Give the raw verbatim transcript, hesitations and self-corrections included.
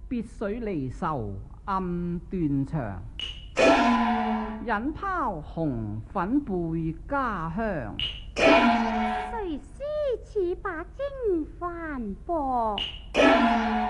別緒離愁暗斷腸，引拋紅粉背家鄉。 誰思似把征帆薄？